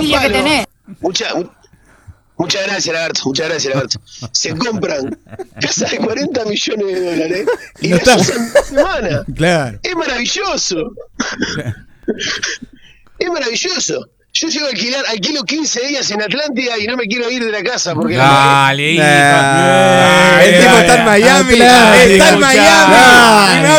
familia que tenés. Muchas gracias, Lagarto. Se compran casas de 40 millones de dólares y No las está. usan en semana. Claro. Es maravilloso. Es maravilloso. Yo llego a alquilo 15 días en Atlántida y no me quiero ir de la casa porque Dale, hijo. El tipo está en Miami. Atlántida, Está en Miami. escuchá. Y no